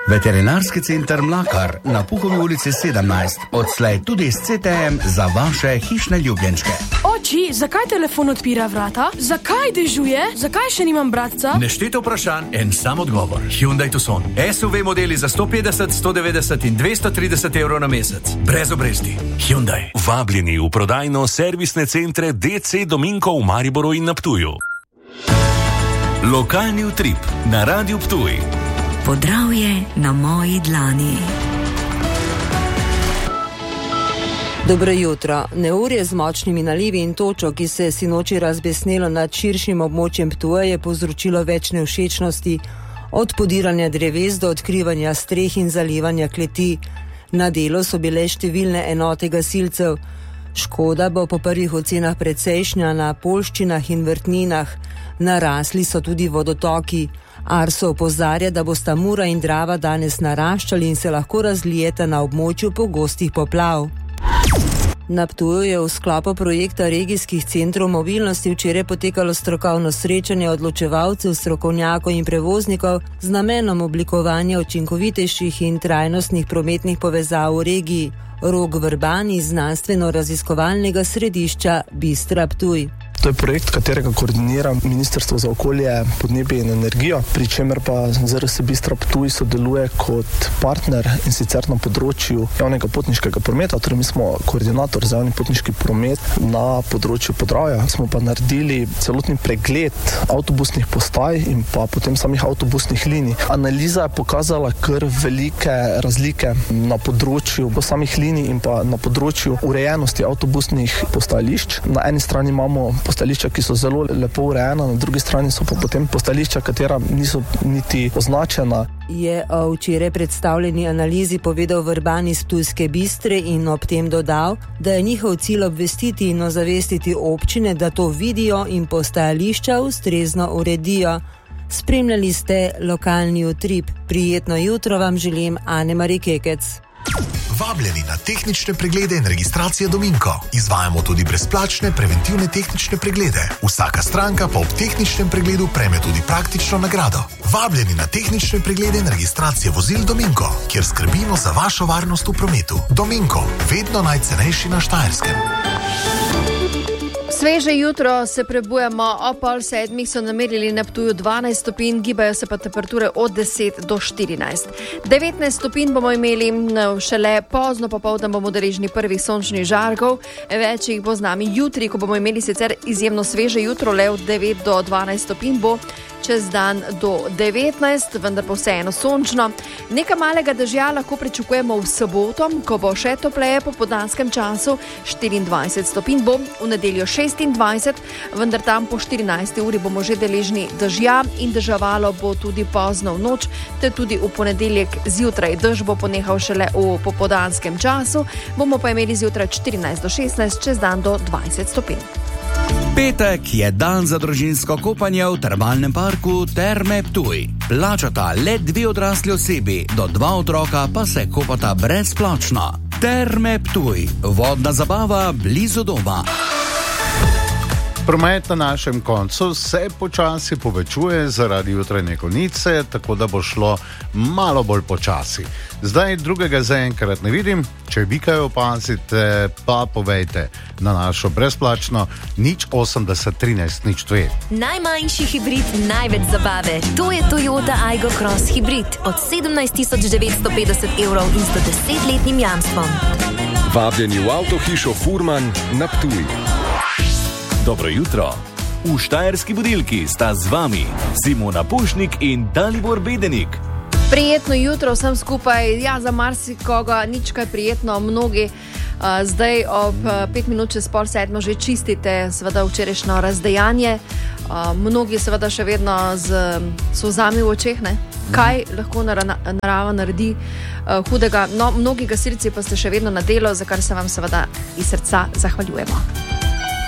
Veterinarski center Mlakar na Puhovi ulici 17, odslej tudi s CTM za vaše hišne ljubljenčke. Oči, zakaj telefon odpira vrata? Zakaj dežuje? Zakaj še nimam bratca? Nešteto vprašanj, en sam odgovor. Hyundai Tucson. SUV modeli za 150, 190 in 230 evrov na mesec. Brez obresti. Hyundai. Vabljeni v prodajno servisne centre DC Dominko v Mariboru in na Ptuju. Lokalni utrip na Radiu Ptuj. Podravje na moji dlani. Dobro jutro. Neurje z močnimi nalivi in točo, ki se je sinoči razbesnelo nad širšim območjem Ptuja, je povzročilo več nevšečnosti, od podiranja dreves do odkrivanja streh in zalivanja kleti. Na delu so bile številne enote gasilcev. Škoda bo po prvih ocenah precejšnja na poljščinah in vrtninah. Narasli so tudi vodotoki. Arso opozarja, da bosta Mura in Drava danes naraščali in se lahko razlijeta na območju pogostih poplav. Na Ptuju je v sklopu projekta regijskih centrov mobilnosti včeraj potekalo strokovno srečanje odločevalcev, strokovnjakov in prevoznikov z namenom oblikovanja učinkovitejših in trajnostnih prometnih povezav v regiji. Rok Vrban iz znanstveno-raziskovalnega središča Bistra Ptuj. To je projekt, katerega koordinira Ministrstvo za okolje, podnebje in energijo, pri čemer pa ZRS Bistra Ptuj sodeluje kot partner in sicer na področju javnega potniškega prometa, torej mi smo koordinator za javni potniški promet na področju Podravja. Smo pa naredili celotni pregled avtobusnih postaj in pa potem samih avtobusnih linij. Analiza je pokazala kar velike razlike na področju samih linij in pa na področju urejenosti avtobusnih postajališč. Na eni strani imamo postajališča, ki so zelo lepo urejena, na drugi strani so pa potem postajališča, katera niso niti označena. Je o včeraj predstavljeni analizi povedal Vrban iz Ptujske Bistre in ob tem dodal, da je njihov cilj obvestiti in ozavestiti občine, da to vidijo in postajališča ustrezno uredijo. Spremljali ste lokalni utrip. Prijetno jutro vam želim, Ane-Mari Kekec. Vabljeni na tehnične preglede in registracije Dominko. Izvajamo tudi brezplačne preventivne tehnične preglede. Vsaka stranka pa ob tehničnem pregledu prejme tudi praktično nagrado. Vabljeni na tehnične preglede in registracije vozil Dominko, kjer skrbimo za vašo varnost v prometu. Dominko, vedno najcenejši na Štajerskem. Sveže jutro se prebujamo, ob 6:30 so namerili na Ptuju 12 stopinj, gibajo se pa temperature od 10 do 14. 19 stopinj bomo imeli, šele pozno popoldan bomo deležni prvih sončnih žarkov, več jih bo z nami jutri, ko bomo imeli sicer izjemno sveže jutro, le od 9 do 12 stopinj bo čez dan do 19, vendar pa vseeno sončno. Nekaj malega dežja lahko pričakujemo v soboto, ko bo še topleje po popoldanskem času, 24 stopinj bo, v nedeljo 26, vendar tam po 14. uri bomo že deležni dežja in deževalo bo tudi pozno v noč, te tudi v ponedeljek zjutraj. Dež bo ponehal šele v popoldanskem času, bomo pa imeli zjutraj 14 do 16, čez dan do 20 stopinj. Petek je dan za družinsko kopanje v termalnem parku Terme Ptuj. Plačata le 2 odrasli osebi, do 2 otroka pa se kopata brezplačno. Terme Ptuj, vodna zabava blizu doma. Promet na našem koncu se počasi povečuje zaradi jutranje konice, tako da bo šlo malo bolj počasi. Zdaj drugega zaenkrat ne vidim, če vi kaj opazite, pa povejte na našo brezplačno 080 13 02. Najmanjši hibrid, največ zabave. To je Toyota Aygo Cross hibrid od 17.950 evrov in 110-letnim jamstvom. Vabljeni v avtohišo Furman na Ptuj. Dobro jutro. V Štajerski budilki sta z vami Simona Pušnik in Dalibor Bedenik. Prijetno jutro vsem skupaj, ja, za marsikoga nič kaj prijetno, mnogi zdaj ob 5 minut čez 6:30 že čistite seveda včerajšnjo razdejanje, mnogi seveda še vedno z solzami v očeh, ne? Kaj lahko narava naredi hudega, no, mnogi gasilci pa ste še vedno na delu, za kar se vam seveda iz srca zahvaljujemo.